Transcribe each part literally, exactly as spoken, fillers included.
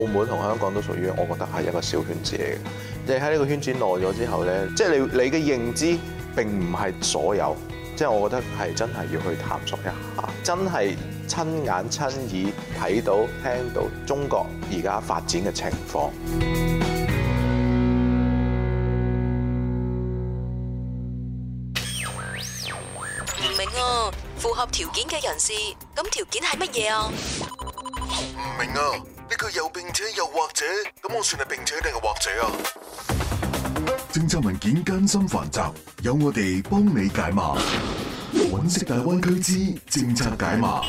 澳門同香港都屬於我覺得係一個小圈子嚟嘅。你喺呢個圈子耐咗之後咧，即係你你嘅認知並唔係所有，即係我覺得係真係要去探索一下，真係親眼親耳睇到聽到中國而家發展嘅情況。 唔明啊，符合條件嘅人士，咁條件係乜嘢啊？ 唔明啊，呢句又並且又或者，咁我算係並且定係或者啊？ 政策文件艱辛繁雜，有我哋幫你解碼。揾食大灣區之政策解碼。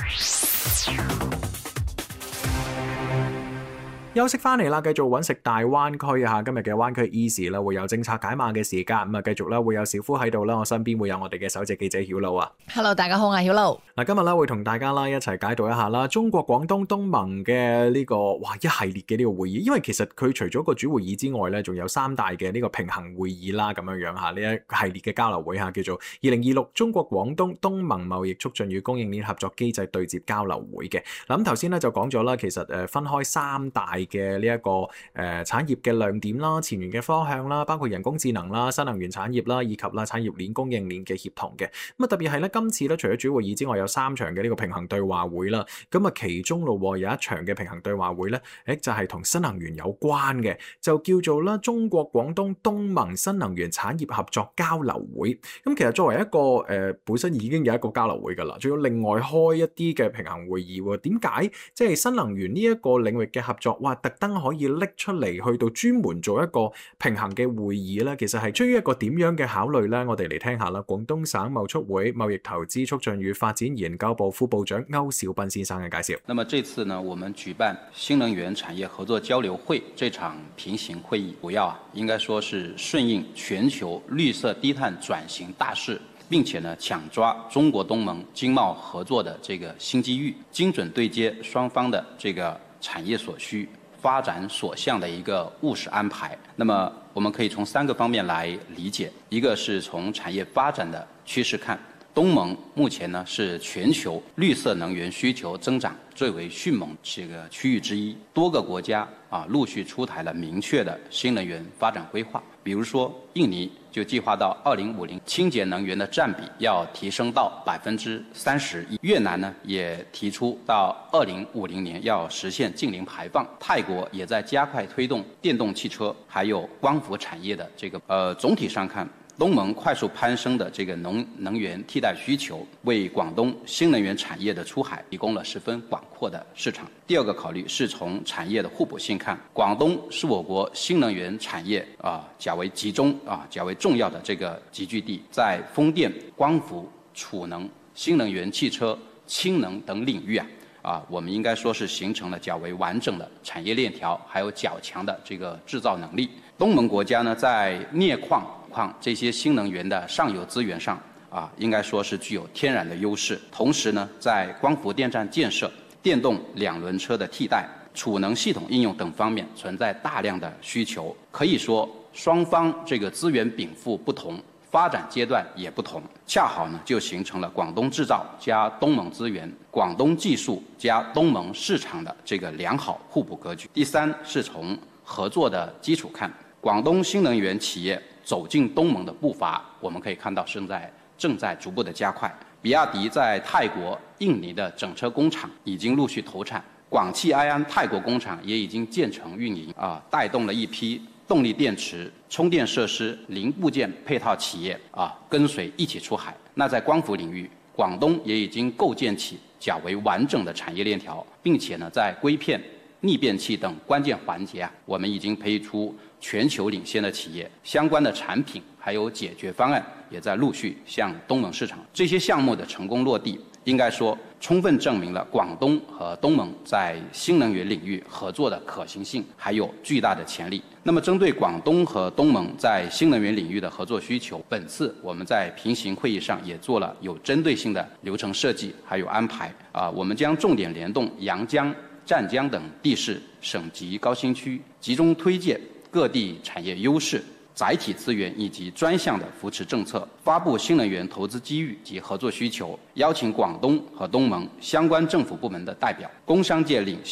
休息翻嚟啦，繼續揾食大灣區啊！今日嘅灣區 Easy 啦，會有政策解碼嘅時間，咁啊繼續啦，會有小夫喺度啦，我身邊會有我哋嘅首席記者曉露啊。 Hello， 大家好，我係曉露。 嗱，今日咧會同大家啦一齊解讀一下啦，中國廣東東盟嘅呢個哇一系列嘅呢個會議，因為其實佢除咗個主會議之外咧，仲有三大嘅呢個平衡會議啦，咁樣樣吓，呢一系列嘅交流會吓，叫做二零二六中國廣東東盟貿易促進與供應鏈合作機制對接交流會嘅。嗱，咁頭先咧就講咗啦，其實誒分開三大嘅呢一個誒、呃、產業嘅亮點啦、前沿嘅方向啦，包括人工智能啦、新能源產業啦，以及啦產業鏈供應鏈嘅協同嘅。咁啊特別係咧今次咧，除咗主會議之外，有三場嘅呢個平衡對話會啦。咁啊其中咯有一場嘅平衡對話會咧，誒就係、是、同新能源有關嘅，就叫做啦中國廣東東盟新能源產業合作交流會。咁其實作為一個誒、呃、本身已經有一個交流會㗎啦，仲要另外開一啲嘅平衡會議喎。點解即係新能源呢一個領域嘅合作，哇特登可以拎出嚟去到專門做一個平衡嘅會議咧？其實係出於一個點樣嘅考慮咧？我哋嚟聽下啦。廣東省貿促會貿易投資促進與發展研究部副部長歐兆斌先生嘅介紹。 那麼這次呢，我們舉辦新能源產業合作交流會這場平行會議，主要啊，應該說是順應全球綠色低碳轉型大勢，並且呢，搶抓中國東盟經貿合作的這個新機遇，精準對接雙方的這個產業所需、發展所向的一個務實安排。那麼我們可以從三個方面來理解，一個是從產業發展的趨勢看，東盟目前呢是全球綠色能源需求增長最為迅猛這個區域之一，多個國家啊陸續出台了明確的新能源發展規劃，比如說印尼就計劃到二零五零清潔能源的佔比要提升到百分之三十一，越南呢也提出到二零五零年要實現淨零排放，泰國也在加快推動電動汽車還有光伏產業的這個，呃，總體上看，東盟快速攀升的這個能能源替代需求，為廣東新能源產業的出海提供了十分廣闊的市場。第二個考慮是從產業的互補性看，廣東是我國新能源產業啊較為集中啊較為重要的這個集聚地，在風電、光伏、儲能、新能源汽車、氫能等領域啊啊，我們應該說是形成了較為完整的產業鏈條，還有較強的這個製造能力。東盟國家呢，在鎳礦礦這些新能源的上游資源上啊，應該說是具有天然的優勢。同時呢，在光伏電站建設、電動兩輪車的替代、儲能系統應用等方面存在大量的需求。可以說，雙方這個資源稟賦不同，發展階段也不同，恰好呢就形成了廣東製造加東盟資源、廣東技術加東盟市場的這個良好互補格局。第三是從合作的基礎看，廣東新能源企業走進東盟的步伐，我們可以看到正在正在逐步的加快。比亞迪在泰國、印尼的整車工廠已經陸續投產，廣汽埃安泰國工廠也已經建成運營，啊，帶動了一批動力電池、充電設施、零部件配套企業啊跟隨一起出海。那在光伏領域，廣東也已經構建起較為完整的產業鏈條，並且呢在硅片、逆變器等關鍵環節啊，我們已經培育出全球領先的企業，相關的產品還有解決方案也在陸續向東盟市場。這些項目的成功落地，應該說充分證明了廣東和東盟在新能源領域合作的可行性，還有巨大的潛力。那麼針對廣東和東盟在新能源領域的合作需求，本次我們在平行會議上也做了有針對性的流程設計還有安排。啊，我們將重點聯動陽江、湛江等地市省級高新區，集中推介各地產業優勢、載體資源以及專項的扶持政策，發布新能源投資機遇及合作需求，邀請廣東和東盟相關政府部門的代表、工商界領袖，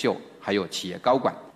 還有企業高管。